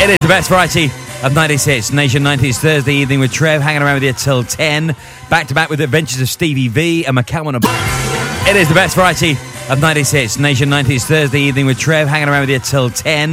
It is the best variety of 96 Nation 90s Thursday evening with Trev hanging around with you till 10. Back to back with the Adventures of Stevie V and McCowan. It is the best variety of 96 Nation 90s Thursday evening with Trev hanging around with you till 10.